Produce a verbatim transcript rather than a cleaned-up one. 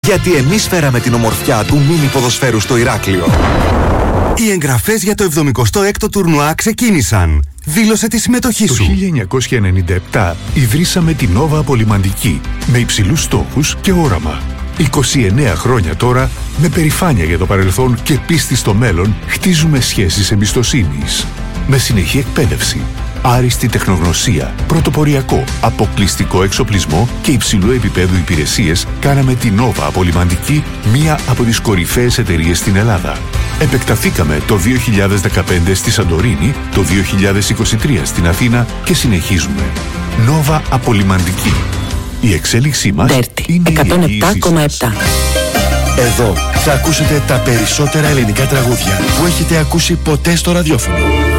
Γιατί εμείς φέραμε την ομορφιά του μίνι ποδοσφαίρου στο Ηράκλειο. Οι εγγραφές για το εβδομηκοστό έκτο τουρνουά ξεκίνησαν. Δήλωσε τη συμμετοχή σου. Το χίλια εννιακόσια ενενήντα επτά ιδρύσαμε την Nova Απολυμαντική με υψηλούς στόχους και όραμα. είκοσι εννέα χρόνια τώρα, με περηφάνεια για το παρελθόν και πίστη στο μέλλον, χτίζουμε σχέσεις εμπιστοσύνης. Με συνεχή εκπαίδευση, άριστη τεχνογνωσία, πρωτοποριακό, αποκλειστικό εξοπλισμό και υψηλού επίπεδου υπηρεσίες, κάναμε την Nova Απολυμαντική μία από τις κορυφαίες εταιρείες στην Ελλάδα. Επεκταθήκαμε το δύο χιλιάδες δεκαπέντε στη Σαντορίνη, το δύο χιλιάδες είκοσι τρία στην Αθήνα και συνεχίζουμε. Nova Απολυμαντική. Η εξέλιξή μας Dirty, είναι εκατόν η επτά κόμμα επτά. Εδώ θα ακούσετε τα περισσότερα ελληνικά τραγούδια που έχετε ακούσει ποτέ στο ραδιόφωνο.